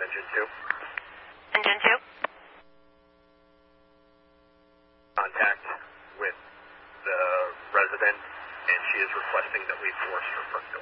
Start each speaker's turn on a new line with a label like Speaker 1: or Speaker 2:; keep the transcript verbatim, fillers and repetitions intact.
Speaker 1: engine two.
Speaker 2: Engine two.
Speaker 1: Contact with the resident, and she is requesting that we force her front door.